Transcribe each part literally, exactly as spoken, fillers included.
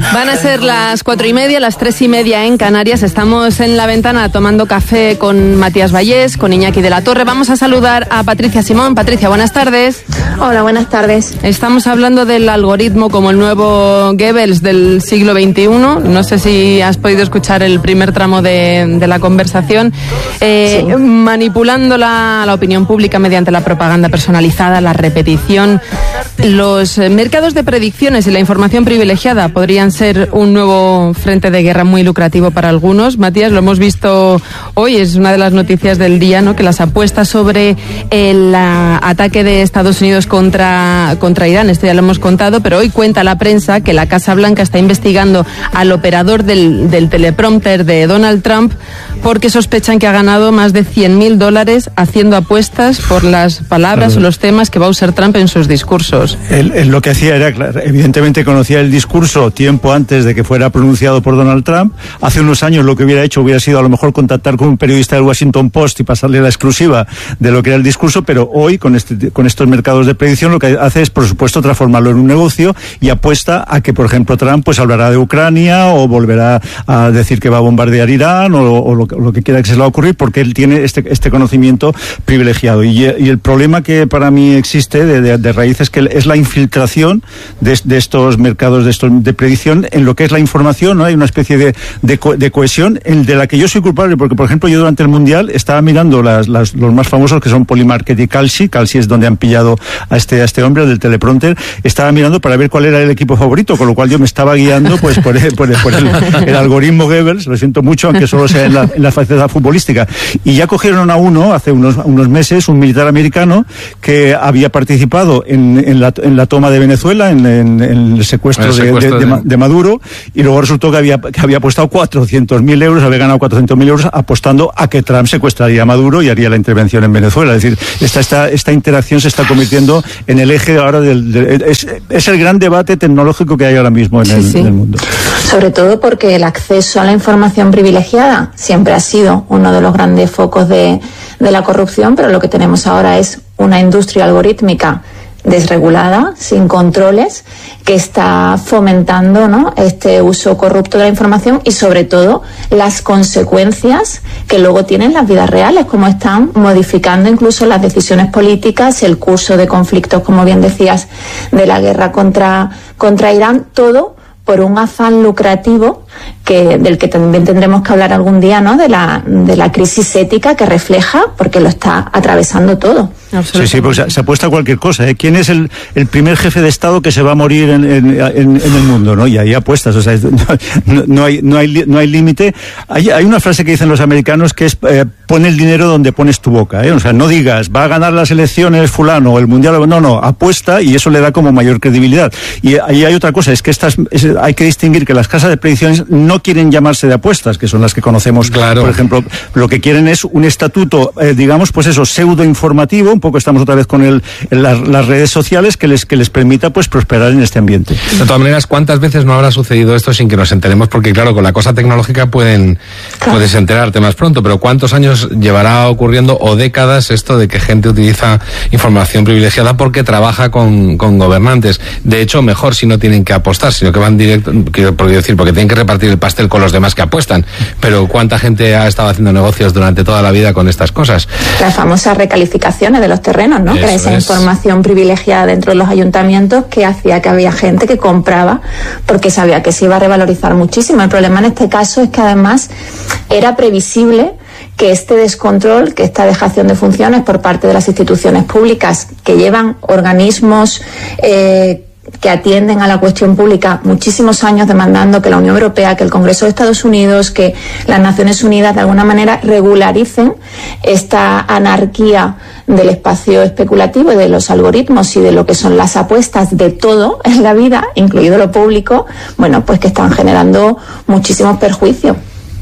Van a ser las cuatro y media, las tres y media en Canarias. Estamos en La Ventana tomando café con Matías Vallés, con Iñaki de la Torre. Vamos a saludar a Patricia Simón. Patricia, buenas tardes. Hola, buenas tardes. Estamos hablando del algoritmo como el nuevo Goebbels del siglo veintiuno. No sé si has podido escuchar el primer tramo de, de la conversación. Eh, sí. Manipulando la, la opinión pública mediante la propaganda personalizada, la repetición. Los mercados de predicciones y la información privilegiada podrían ser un nuevo frente de guerra muy lucrativo para algunos. Matías, lo hemos visto hoy, es una de las noticias del día, ¿no? Que las apuestas sobre el uh, ataque de Estados Unidos contra, contra Irán, esto ya lo hemos contado, pero hoy cuenta la prensa que la Casa Blanca está investigando al operador del, del teleprompter de Donald Trump porque sospechan que ha ganado más de cien mil dólares haciendo apuestas por las palabras claro. o los temas que va a usar Trump en sus discursos. Él, él lo que hacía era, claro, evidentemente conocía el discurso tiempo antes de que fuera pronunciado por Donald Trump. Hace unos años lo que hubiera hecho hubiera sido a lo mejor contactar con un periodista del Washington Post y pasarle la exclusiva de lo que era el discurso, pero hoy con este, con estos mercados de predicción lo que hace es, por supuesto, transformarlo en un negocio y apuesta a que, por ejemplo, Trump pues hablará de Ucrania o volverá a decir que va a bombardear Irán o, o lo, lo que quiera que se le va a ocurrir, porque él tiene este, este conocimiento privilegiado. Y, y el problema que para mí existe de, de, de raíz es que es la infiltración de, de estos mercados de, estos, de predicción en lo que es la información, ¿no? Hay una especie de, de, co, de cohesión en de la que yo soy culpable, porque, por ejemplo, yo durante el Mundial estaba mirando las, las, los más famosos, que son Polymarket y Kalshi. Kalshi es donde han pillado a este, a este hombre, del teleprompter. Estaba mirando para ver cuál era el equipo favorito, con lo cual yo me estaba guiando pues por, el, por, el, por el, el algoritmo Goebbels, lo siento mucho, aunque solo sea en la, en la faceta futbolística. Y ya cogieron a uno, hace unos, unos meses, un militar americano que había participado en, en, la, en la toma de Venezuela, en, en, en el secuestro, el secuestro de, de, de, de Maduro, y luego resultó que había, que había apostado cuatrocientos mil euros, había ganado cuatrocientos mil euros apostando a que Trump secuestraría a Maduro y haría la intervención en Venezuela. Es decir, esta, esta, esta interacción se está convirtiendo en el eje ahora del... del es, es el gran debate tecnológico que hay ahora mismo en, sí, el, sí. en el mundo. Sobre todo porque el acceso a la información privilegiada siempre ha sido uno de los grandes focos de, de la corrupción, pero lo que tenemos ahora es una industria algorítmica desregulada, sin controles, que está fomentando, ¿no?, este uso corrupto de la información y, sobre todo, las consecuencias que luego tienen las vidas reales, como están modificando incluso las decisiones políticas, el curso de conflictos, como bien decías, de la guerra contra, contra Irán, todo por un afán lucrativo que del que también tendremos que hablar algún día, ¿no?, de la de la crisis ética que refleja, porque lo está atravesando todo. Sí, sí, porque se, se apuesta a cualquier cosa, ¿eh? ¿Quién es el, el primer jefe de Estado que se va a morir en, en, en, en el mundo, ¿no? Y ahí apuestas, o sea, no, no hay no hay no hay límite. Hay, hay una frase que dicen los americanos que es eh, pon el dinero donde pones tu boca, ¿eh? O sea, no digas va a ganar las elecciones fulano o el mundial, no, no, apuesta, y eso le da como mayor credibilidad. Y ahí hay otra cosa, es que estas es, hay que distinguir que las casas de predicciones no quieren llamarse de apuestas, que son las que conocemos, claro. Por ejemplo, lo que quieren es un estatuto, eh, digamos, pues eso, pseudo informativo, un poco estamos otra vez con el, el las, las redes sociales, que les que les permita pues prosperar en este ambiente. De todas maneras, ¿cuántas veces no habrá sucedido esto sin que nos enteremos? Porque claro, con la cosa tecnológica pueden puedes enterarte más pronto, pero ¿cuántos años llevará ocurriendo o décadas esto de que gente utiliza información privilegiada porque trabaja con, con gobernantes? De hecho, mejor si no tienen que apostar, sino que van directo, quiero decir, porque tienen que repartir el pastel con los demás que apuestan. Pero ¿cuánta gente ha estado haciendo negocios durante toda la vida con estas cosas? Las famosas recalificaciones de los terrenos, ¿no? Eso que era esa es. Información privilegiada dentro de los ayuntamientos que hacía que había gente que compraba porque sabía que se iba a revalorizar muchísimo. El problema en este caso es que además era previsible que este descontrol, que esta dejación de funciones por parte de las instituciones públicas que llevan organismos eh, que atienden a la cuestión pública muchísimos años demandando que la Unión Europea, que el Congreso de Estados Unidos, que las Naciones Unidas de alguna manera regularicen esta anarquía del espacio especulativo y de los algoritmos y de lo que son las apuestas de todo en la vida, incluido lo público, bueno, pues que están generando muchísimos perjuicios.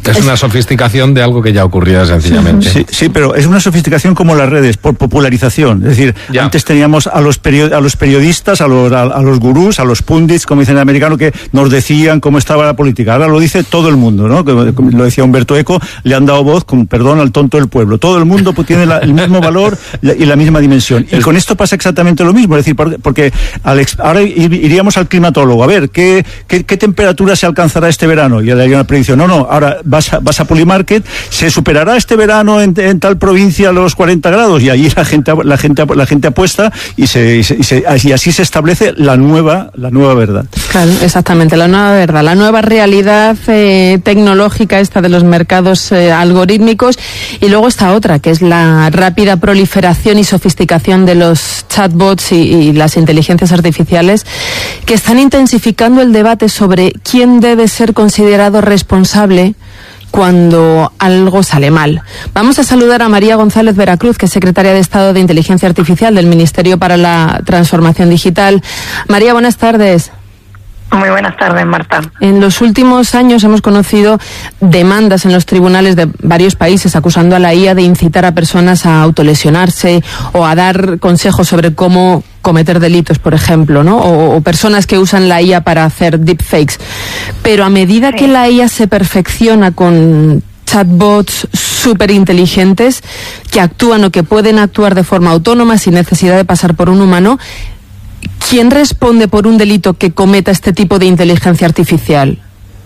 Es una sofisticación de algo que ya ocurría sencillamente. Sí, sí, pero es una sofisticación como las redes, por popularización. Es decir, ya. antes teníamos a los, period a los periodistas, a los, a, a los gurús, a los pundits, como dicen en americano, que nos decían cómo estaba la política. Ahora lo dice todo el mundo, ¿no? Como lo decía Humberto Eco, le han dado voz, con perdón, al tonto del pueblo. Todo el mundo pues, tiene la, el mismo valor y la misma dimensión. Y con esto pasa exactamente lo mismo. Es decir, porque al ex, ahora iríamos al climatólogo, a ver, ¿qué, qué, qué temperatura se alcanzará este verano? Y le haría una predicción. No, no, ahora vas a, vas a Polymarket, se superará este verano en, en tal provincia los cuarenta grados, y ahí la gente la gente la gente apuesta y se, y, se, y, se, y así se establece la nueva la nueva verdad. Claro, exactamente, la nueva verdad, la nueva realidad eh, tecnológica esta de los mercados eh, algorítmicos. Y luego está otra, que es la rápida proliferación y sofisticación de los chatbots y, y las inteligencias artificiales, que están intensificando el debate sobre quién debe ser considerado responsable cuando algo sale mal. Vamos a saludar a María González Veracruz, que es secretaria de Estado de Inteligencia Artificial del Ministerio para la Transformación Digital. María, buenas tardes. Muy buenas tardes, Marta. En los últimos años hemos conocido demandas en los tribunales de varios países acusando a la I A de incitar a personas a autolesionarse o a dar consejos sobre cómo cometer delitos, por ejemplo, ¿no? O, o personas que usan la I A para hacer deepfakes. Pero a medida sí. que la I A se perfecciona con chatbots súper inteligentes que actúan o que pueden actuar de forma autónoma sin necesidad de pasar por un humano, ¿quién responde por un delito que cometa este tipo de inteligencia artificial?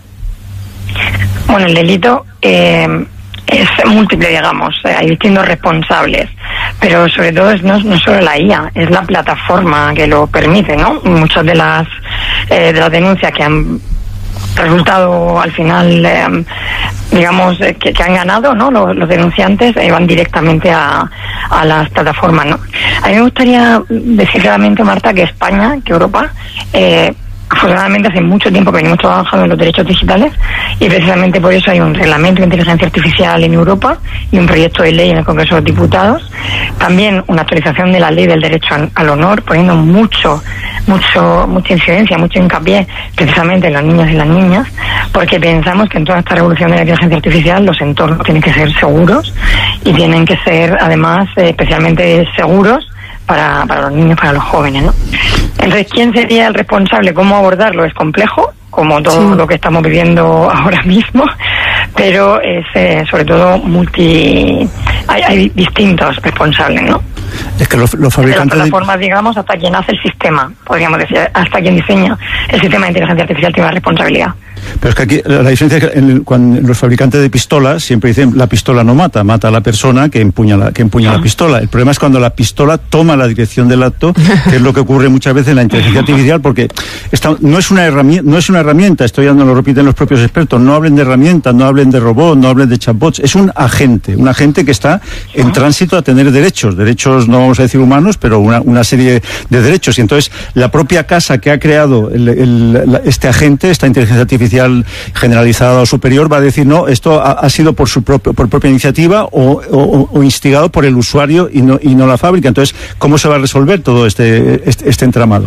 Bueno, el delito eh, es múltiple, digamos. Eh, hay distintos responsables, pero sobre todo es, no, no solo la I A, es la plataforma que lo permite, ¿no? Muchas de las eh, de las denuncias que han resultado al final, eh, digamos, eh, que, que han ganado, ¿no? Los, los denunciantes eh, van directamente a, a las plataformas, ¿no? A mí me gustaría decir claramente, Marta, que España, que Europa, eh, afortunadamente hace mucho tiempo que venimos trabajando en los derechos digitales, y precisamente por eso hay un reglamento de inteligencia artificial en Europa y un proyecto de ley en el Congreso de los Diputados. También una actualizazación de la ley del derecho al honor, poniendo mucho, mucho, mucha incidencia, mucho hincapié precisamente en los niños y las niñas, porque pensamos que en toda esta revolución de la inteligencia artificial los entornos tienen que ser seguros y tienen que ser además eh, especialmente seguros para, para los niños, para los jóvenes, ¿no? Entonces, ¿quién sería el responsable? ¿Cómo abordarlo? Es complejo, como todo sí. lo que estamos viviendo ahora mismo, pero es eh, sobre todo multi... Hay, hay distintos responsables, ¿no? Es que los, los fabricantes... De las plataformas, de... digamos, hasta quien hace el sistema, podríamos decir, hasta quien diseña el sistema de inteligencia artificial tiene una responsabilidad. Pero es que aquí la, la diferencia es que en el, cuando los fabricantes de pistolas siempre dicen la pistola no mata, mata a la persona que empuña la, que empuña ah. la pistola. El problema es cuando la pistola toma la dirección del acto, que es lo que ocurre muchas veces en la inteligencia artificial, porque esta, no es una herramienta, no es una herramienta, esto ya no lo repiten los propios expertos, no hablen de herramientas, no hablen de robots, no hablen de chatbots, es un agente, un agente que está en tránsito a tener derechos, derechos no vamos a decir humanos, pero una, una serie de derechos. Y entonces la propia casa que ha creado el, el, este agente, esta inteligencia artificial generalizada o superior, va a decir no, esto ha, ha sido por su propio, por propia iniciativa o, o, o instigado por el usuario y no, y no la fábrica. Entonces, ¿cómo se va a resolver todo este, este, este entramado?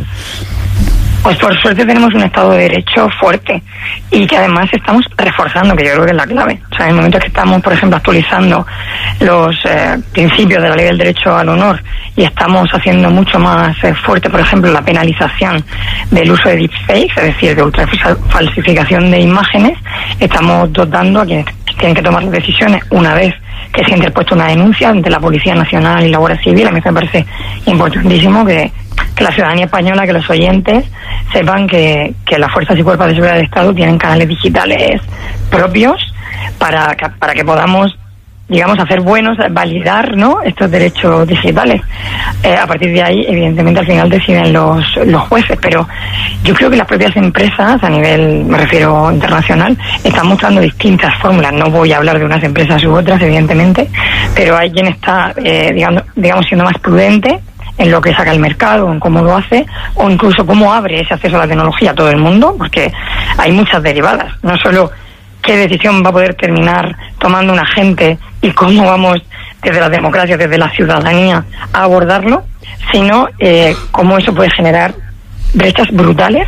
Pues por suerte tenemos un Estado de Derecho fuerte y que además estamos reforzando, que yo creo que es la clave. O sea, en el momento que estamos, por ejemplo, actualizando los eh, principios de la Ley del Derecho al Honor y estamos haciendo mucho más eh, fuerte, por ejemplo, la penalización del uso de deepfakes, es decir, de ultrafalsificación de imágenes, estamos dotando a quienes tienen que tomar las decisiones una vez que se ha interpuesto una denuncia ante la Policía Nacional y la Guardia Civil. A mí me parece importantísimo que, que la ciudadanía española, que los oyentes sepan que, que las fuerzas y cuerpos de seguridad del Estado tienen canales digitales propios para que, para que podamos, digamos, hacer buenos, validar, ¿no?, estos derechos digitales. Eh, a partir de ahí, evidentemente, al final deciden los, los jueces, pero yo creo que las propias empresas, a nivel, me refiero internacional, están mostrando distintas fórmulas. No voy a hablar de unas empresas u otras, evidentemente, pero hay quien está, eh, digamos, digamos, siendo más prudente en lo que saca al mercado, en cómo lo hace, o incluso cómo abre ese acceso a la tecnología a todo el mundo, porque hay muchas derivadas, no solo qué decisión va a poder terminar tomando un agente y cómo vamos desde la democracia, desde la ciudadanía a abordarlo, sino eh, cómo eso puede generar brechas brutales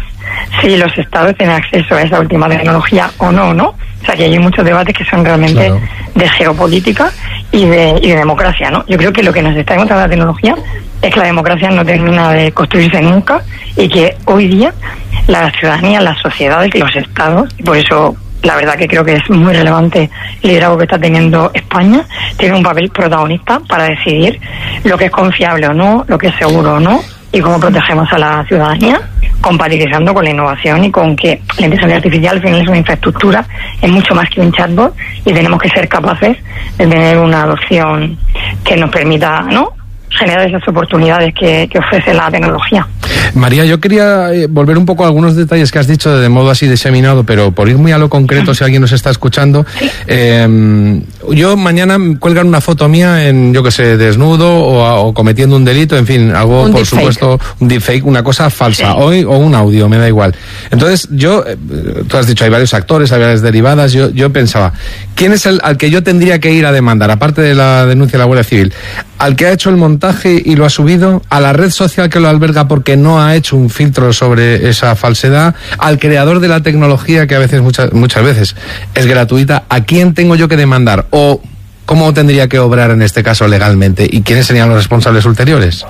si los estados tienen acceso a esa última tecnología o no, ¿no? O sea, que hay muchos debates que son realmente claro. de geopolítica y de, y de democracia, ¿no? Yo creo que lo que nos está demostrando la tecnología es que la democracia no termina de construirse nunca y que hoy día la ciudadanía, las sociedades, los estados, y por eso la verdad que creo que es muy relevante el liderazgo que está teniendo España, tiene un papel protagonista para decidir lo que es confiable o no, lo que es seguro o no, y cómo protegemos a la ciudadanía, compatibilizando con la innovación y con que la inteligencia artificial al final es una infraestructura, es mucho más que un chatbot, y tenemos que ser capaces de tener una adopción que nos permita, ¿no?, generar esas oportunidades que, que ofrece la tecnología. María, yo quería eh, volver un poco a algunos detalles que has dicho de modo así diseminado, pero por ir muy a lo concreto, si alguien nos está escuchando, eh, yo mañana cuelgan una foto mía en, yo que sé, desnudo o, o cometiendo un delito, en fin, algo, un por deepfake. supuesto, un deepfake, una cosa falsa, sí. hoy o un audio, me da igual. Entonces, yo, eh, tú has dicho, hay varios actores, hay varias derivadas, yo, yo pensaba, ¿quién es el al que yo tendría que ir a demandar, aparte de la denuncia de la Guardia Civil? ¿Al que ha hecho el montaje y lo ha subido? ¿A la red social que lo alberga porque no ha hecho un filtro sobre esa falsedad? ¿Al creador de la tecnología que a veces, muchas, muchas veces es gratuita? ¿A quién tengo yo que demandar? ¿O cómo tendría que obrar en este caso legalmente? ¿Y quiénes serían los responsables ulteriores?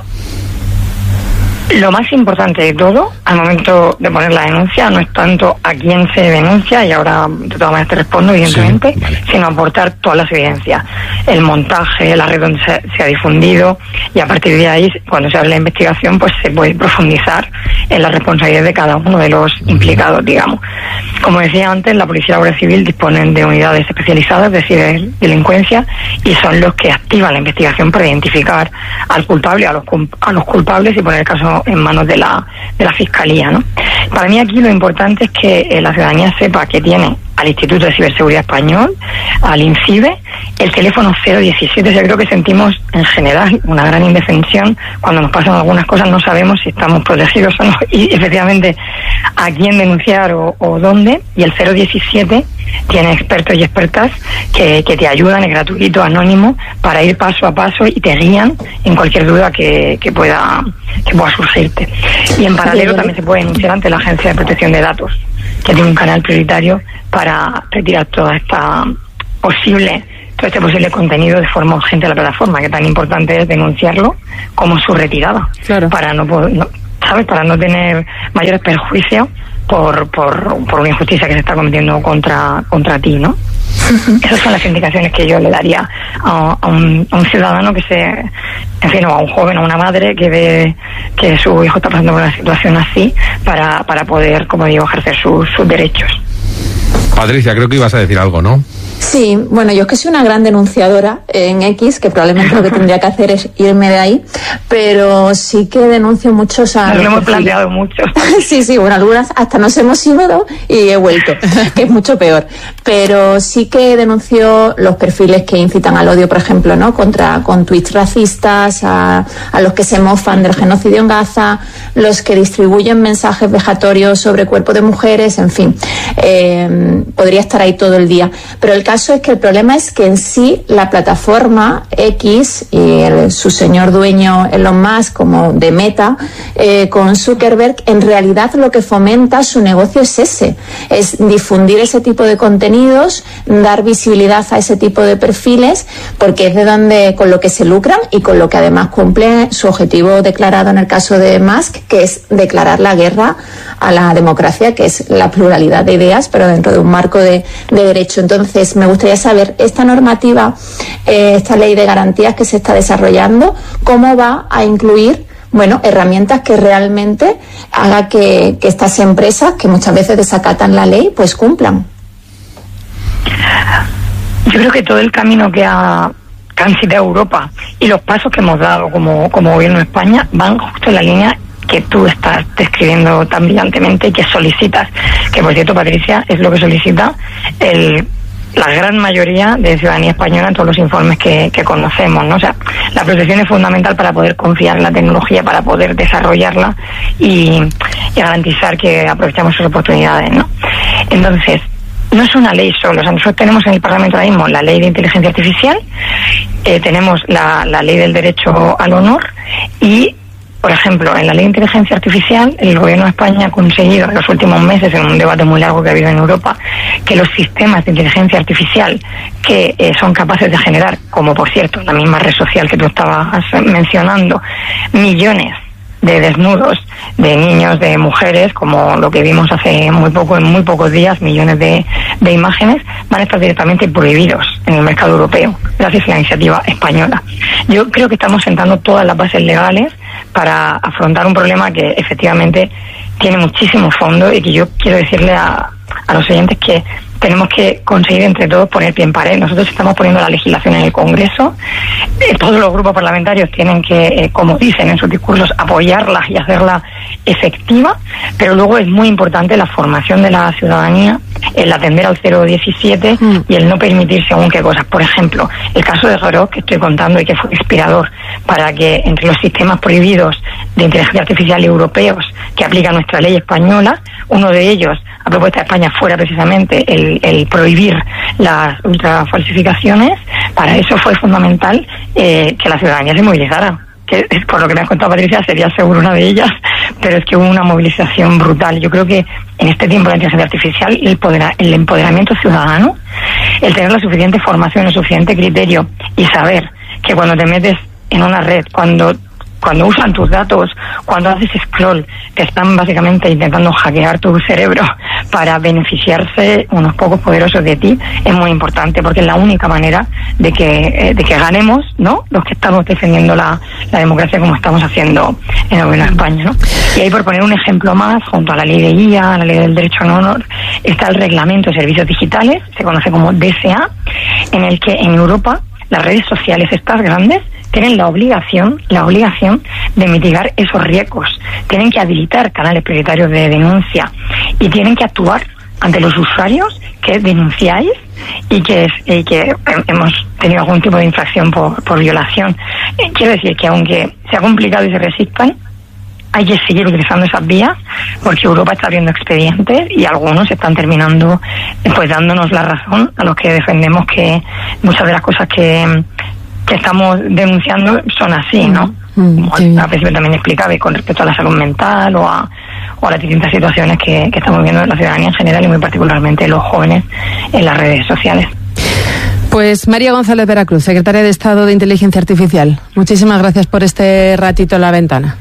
Lo más importante de todo, al momento de poner la denuncia, no es tanto a quién se denuncia, y ahora de todas maneras te respondo, evidentemente, sí, vale. sino aportar todas las evidencias, el montaje, la red donde se, se ha difundido, y a partir de ahí, cuando se abre la investigación, pues se puede profundizar en la responsabilidad de cada uno de los implicados, digamos. Como decía antes, la Policía y la Guardia Civil disponen de unidades especializadas de ciberdelincuencia y son los que activan la investigación para identificar al culpable, a los, a los culpables y poner el caso en manos de la de la Fiscalía, ¿no? Para mí aquí lo importante es que eh, la ciudadanía sepa que tiene al Instituto de Ciberseguridad Español, al INCIBE, el teléfono cero diecisiete. Yo creo que sentimos en general una gran indefensión cuando nos pasan algunas cosas, no sabemos si estamos protegidos o no, y efectivamente a quién denunciar o, o dónde, y el cero diecisiete tiene expertos y expertas que, que te ayudan, es gratuito, anónimo, para ir paso a paso y te guían en cualquier duda que, que pueda que pueda surgirte. Y en paralelo también se puede denunciar ante la Agencia de Protección de Datos, que tiene un canal prioritario para retirar toda esta posible todo este posible contenido de forma urgente a la plataforma, que tan importante es denunciarlo como su retirada, claro. para no, no sabes para no tener mayores perjuicios por, por por una injusticia que se está cometiendo contra contra ti, ¿no? Esas son las indicaciones que yo le daría a, a, un, a un ciudadano que se, en fin, o a un joven o a una madre que ve que su hijo está pasando por una situación así, para, para poder, como digo, ejercer sus, sus derechos. Patricia, creo que ibas a decir algo, ¿no? Sí, bueno, yo es que soy una gran denunciadora en X, que probablemente lo que tendría que hacer es irme de ahí, pero sí que denuncio muchos a... Nos lo hemos planteado mucho. Sí, sí, bueno, algunas hasta nos hemos ido y he vuelto, que es mucho peor. Pero sí que denuncio los perfiles que incitan al odio, por ejemplo, ¿no? Contra, con tweets racistas, a, a los que se mofan del genocidio en Gaza, los que distribuyen mensajes vejatorios sobre cuerpos de mujeres, en fin. Eh, podría estar ahí todo el día. Pero el caso es que el problema es que en sí la plataforma X y el, su señor dueño Elon Musk, como de Meta, eh, con Zuckerberg, en realidad lo que fomenta su negocio es ese, es difundir ese tipo de contenidos, dar visibilidad a ese tipo de perfiles, porque es de donde, con lo que se lucran y con lo que además cumple su objetivo declarado en el caso de Musk, que es declarar la guerra a la democracia, que es la pluralidad de ideas, pero dentro de un marco de, de derecho. Entonces, me gustaría saber, esta normativa, eh, esta ley de garantías que se está desarrollando, ¿cómo va a incluir, bueno, herramientas que realmente haga que, que estas empresas, que muchas veces desacatan la ley, pues cumplan? Yo creo que todo el camino que ha transitado Europa y los pasos que hemos dado como, como gobierno de España van justo en la línea que tú estás describiendo tan brillantemente y que solicitas, que por cierto, Patricia, es lo que solicita el la gran mayoría de ciudadanía española en todos los informes que, que conocemos, ¿no? O sea, la protección es fundamental para poder confiar en la tecnología, para poder desarrollarla y, y garantizar que aprovechamos sus oportunidades, ¿no? Entonces, no es una ley solo, o sea, nosotros tenemos en el Parlamento ahora mismo la ley de inteligencia artificial, eh, tenemos la, la ley del derecho al honor y Por ejemplo, en la ley de inteligencia artificial, el gobierno de España ha conseguido en los últimos meses, en un debate muy largo que ha habido en Europa, que los sistemas de inteligencia artificial que eh, son capaces de generar, como por cierto, la misma red social que tú estabas mencionando, millones de desnudos de niños, de mujeres, como lo que vimos hace muy poco, en muy pocos días, millones de, de imágenes, van a estar directamente prohibidos en el mercado europeo, gracias a la iniciativa española. Yo creo que estamos sentando todas las bases legales para afrontar un problema que efectivamente tiene muchísimo fondo y que yo quiero decirle a, a los oyentes que tenemos que conseguir entre todos poner pie en pared. Nosotros estamos poniendo la legislación en el Congreso, eh, todos los grupos parlamentarios tienen que, eh, como dicen en sus discursos, apoyarla y hacerla efectiva, pero luego es muy importante la formación de la ciudadanía, el atender al cero diecisiete mm. y el no permitir según qué cosas. Por ejemplo, el caso de Jorok, que estoy contando y que fue inspirador para que entre los sistemas prohibidos de inteligencia artificial europeos que aplica nuestra ley española, uno de ellos, a propuesta de España, fuera precisamente el, el prohibir las ultrafalsificaciones. Para eso fue fundamental eh, que la ciudadanía se movilizara, que por lo que me ha contado Patricia sería seguro una de ellas, pero es que hubo una movilización brutal. Yo creo que en este tiempo de la inteligencia artificial el, poder, el empoderamiento ciudadano, el tener la suficiente formación, el suficiente criterio y saber que cuando te metes en una red, cuando cuando usan tus datos, cuando haces scroll, te están básicamente intentando hackear tu cerebro para beneficiarse unos pocos poderosos de ti, es muy importante, porque es la única manera de que de que ganemos, ¿no?, los que estamos defendiendo la, la democracia como estamos haciendo en el gobierno de España, ¿no? Y ahí, por poner un ejemplo más, junto a la ley de I A, la ley del derecho en honor, está el reglamento de servicios digitales, se conoce como D S A, en el que en Europa las redes sociales estas grandes tienen la obligación, la obligación de mitigar esos riesgos. Tienen que habilitar canales prioritarios de denuncia y tienen que actuar ante los usuarios que denunciáis y que, y que hemos tenido algún tipo de infracción por, por violación. Quiero decir que aunque sea complicado y se resistan, hay que seguir utilizando esas vías, porque Europa está abriendo expedientes y algunos están terminando pues dándonos la razón a los que defendemos que muchas de las cosas que que estamos denunciando son así, ¿no? Mm, sí. Al principio también explicaba, y con respecto a la salud mental o a, o a las distintas situaciones que, que estamos viendo en la ciudadanía en general y muy particularmente los jóvenes en las redes sociales. Pues María González Veracruz, secretaria de Estado de Inteligencia Artificial. Muchísimas gracias por este ratito en la ventana.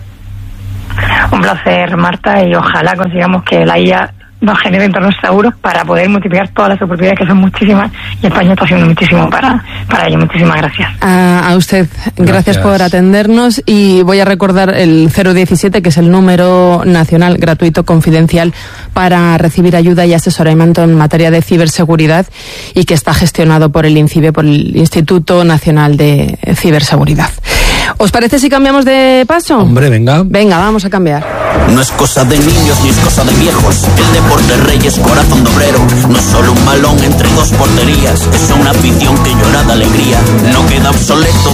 Un placer, Marta, y ojalá consigamos que la I A nos genere entornos seguros para poder multiplicar todas las oportunidades, que son muchísimas, y España está haciendo muchísimo para, para ello. Muchísimas gracias. A, a usted, gracias. gracias por atendernos, y voy a recordar el cero diecisiete, que es el número nacional gratuito confidencial para recibir ayuda y asesoramiento en materia de ciberseguridad, y que está gestionado por el INCIBE, por el Instituto Nacional de Ciberseguridad. ¿Os parece si cambiamos de paso? Hombre, venga. Venga, vamos a cambiar. No es cosa de niños ni es cosa de viejos. El deporte rey es corazón de obrero. No es solo un balón entre dos porterías. Es una afición que llora de alegría. No queda obsoleto.